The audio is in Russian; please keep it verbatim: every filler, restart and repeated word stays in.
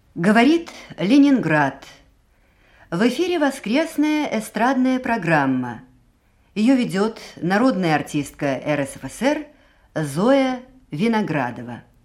Говорит Ленинград. В эфире воскресная эстрадная программа. Ее ведет народная артистка эр эс эф эс эр Зоя Виноградова.